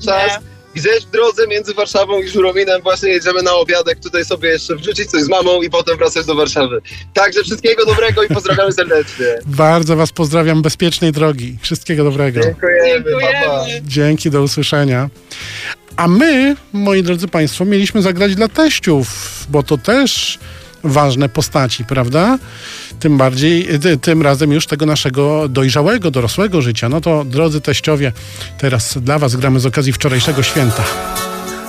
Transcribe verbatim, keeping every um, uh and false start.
czas. Gdzieś w drodze między Warszawą i Żurawinem właśnie jedziemy na obiadek, tutaj sobie jeszcze wrzucić coś z mamą i potem wracać do Warszawy. Także wszystkiego dobrego i pozdrawiamy serdecznie. Bardzo was pozdrawiam, bezpiecznej drogi. Wszystkiego dobrego. Dziękujemy, Dziękujemy. papa. Dzięki, do usłyszenia. A my, moi drodzy państwo, mieliśmy zagrać dla teściów, bo to też ważne postaci, prawda? Tym bardziej, ty, tym razem już tego naszego dojrzałego, dorosłego życia. No to, drodzy teściowie, teraz dla was gramy z okazji wczorajszego święta.